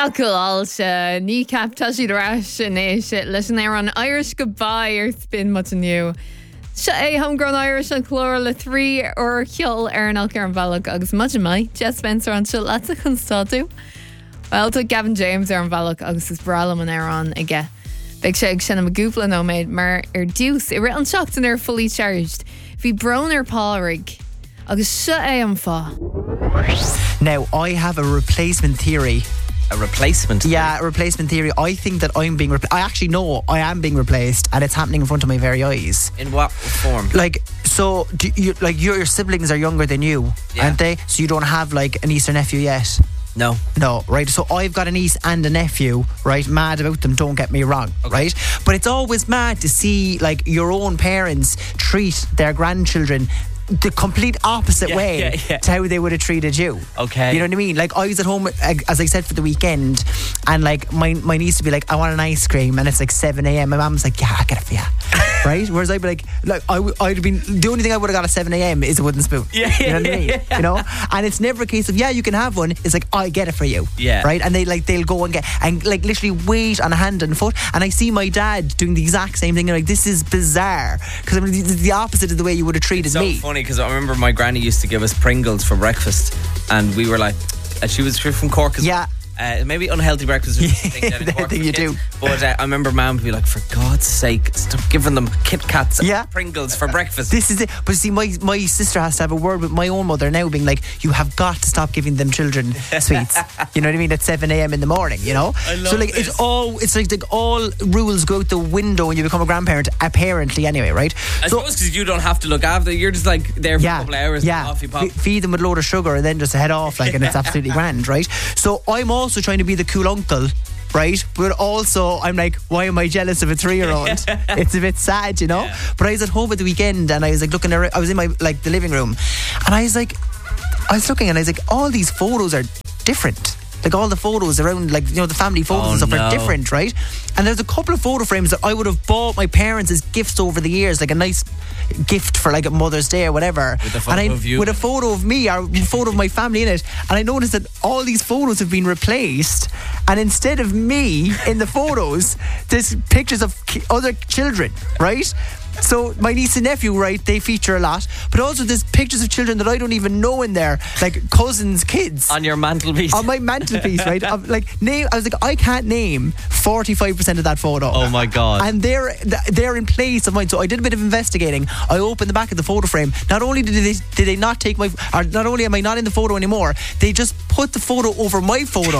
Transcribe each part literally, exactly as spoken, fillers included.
Alcohol se ní cap tá siad arás inéis leis an air an Irish Goodbye ar spin much new. Se é homegrown Irish an chlór le trí or ceol ar an alcar an bhealach agus much mai. Jess Spencer an se láta chun stáú. Well, tá Gavin James ar an bhealach agus is bralam an air an ige. Big sé ag sinna magúpla nóméid mar ar dús i ri an seachtain ar fully charged. Bhí brown ar párig agus se é an fá. Now, I have a replacement theory. A replacement? Yeah, a replacement theory. I think that I'm being replaced. I actually know I am being replaced, and it's happening in front of my very eyes. In what form? Like, so, do you, like your, your siblings are younger than you, yeah. aren't they? So you don't have like a niece or nephew yet? No. No, right? So I've got a niece and a nephew, right? Mad about them, don't get me wrong, okay. Right? But it's always mad to see like your own parents treat their grandchildren the complete opposite yeah, way yeah, yeah. to how they would have treated you. Okay. You know what I mean? Like, I was at home, as I said, for the weekend, and like my, my niece would be like, I want an ice cream, and it's like seven a.m. My mum's like, yeah, I'll get it for you. Right? Whereas I'd be like, like I w- I'd have been, the only thing I would have got at seven a.m. is a wooden spoon. Yeah, you know what yeah, I mean? yeah. You know? And it's never a case of, yeah, you can have one. It's like, I'll get it for you. Yeah. Right? And they like, they'll go and get, and like literally wait on a hand and foot. And I see my dad doing the exact same thing, and I'm like, this is bizarre. Because I mean, it's the opposite of the way you would have treated it's so me. So funny, because I remember my granny used to give us Pringles for breakfast, and we were like, and she was from Cork as yeah. Uh, maybe unhealthy breakfast. Yeah, I think you do. But uh, I remember Mum would be like, for God's sake, stop giving them Kit Kats and yeah. Pringles for breakfast. This is it. But see, my, my sister has to have a word with my own mother now, being like, you have got to stop giving them children sweets. You know what I mean? At seven a.m. in the morning, you know? I love so like this. it's all it's like, like all rules go out the window when you become a grandparent, apparently anyway, right? I so, suppose because you don't have to look after, you're just like there for yeah, a couple of hours yeah. and off you pop. F- feed them with a load of sugar and then just head off like, and it's absolutely grand, right? So I'm also trying to be the cool uncle, right? But also I'm like, why am I jealous of a three-year-old? It's a bit sad, you know? Yeah. But I was at home at the weekend and I was like looking around, I was in my like the living room, and I was like I was looking and I was like, all these photos are different. Like all the photos around, like, you know, the family photos oh, and stuff no. are different, right? And there's a couple of photo frames that I would have bought my parents as gifts over the years, like a nice gift for like a Mother's Day or whatever. With a photo and I, of you. With a photo of me or a photo of my family in it. And I noticed that all these photos have been replaced, and instead of me in the photos, there's pictures of ki- other children, right? So my niece and nephew, right, they feature a lot, but also there's pictures of children that I don't even know in there, like cousins' kids on your mantelpiece. on my mantelpiece, right? Of, like name, I was like, I can't name forty-five percent of that photo. Oh my God. And they're they're in place of mine. So I did a bit of investigating. I opened the back of the photo frame. Not only did they did they not take my, or not only am I not in the photo anymore, they just put the photo over my photo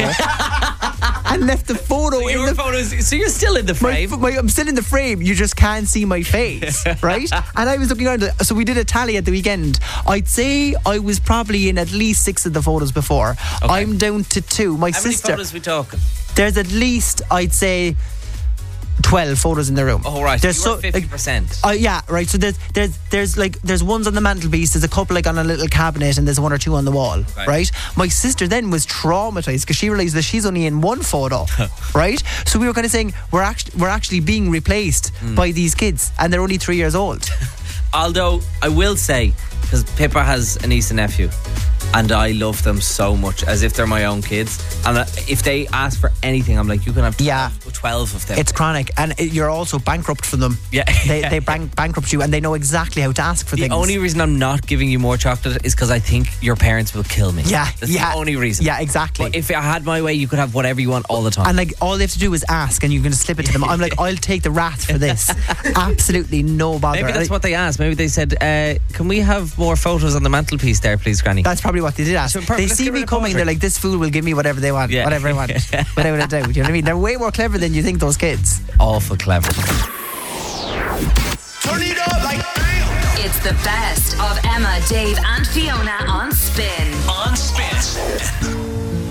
and left the photo so in your the photos. So you're still in the frame. My, my, I'm still in the frame. You just can't see my face. Right? And I was looking around, so we did a tally at the weekend. I'd say I was probably in at least six of the photos before. Okay. I'm down to two. My How sister. How many photos are we talking? There's at least, I'd say, twelve photos in the room. Oh right, there's so so fifty percent. Like, uh, yeah, right. So there's there's there's like there's ones on the mantelpiece. There's a couple like on a little cabinet, and there's one or two on the wall. Okay. Right. My sister then was traumatized because she realized that she's only in one photo. Right. So we were kind of saying we're actually we're actually being replaced mm. by these kids, and they're only three years old. Although I will say, because Pippa has a niece and nephew, and I love them so much, as if they're my own kids. And if they ask for anything, I'm like, you can have twelve, yeah. twelve of them. It's chronic, and you're also bankrupt from them. Yeah, they they bank, bankrupt you, and they know exactly how to ask for the things. The only reason I'm not giving you more chocolate is because I think your parents will kill me. Yeah, that's yeah, the only reason. Yeah, exactly. But if I had my way, you could have whatever you want all the time. And like all they have to do is ask, and you can just slip it to them. I'm like, I'll take the wrath for this. Absolutely no bother. Maybe that's what they asked. Maybe they said, uh, "Can we have more photos on the mantelpiece there, please, Granny?" That's probably what they did ask. So they see me coming, they're like, this fool will give me whatever they want, yeah. whatever I want, without a doubt. You know what I mean? They're way more clever than you think, those kids. Awful clever. Turn it up like it's the best of Emma, Dave and Fiona on Spin. On Spin.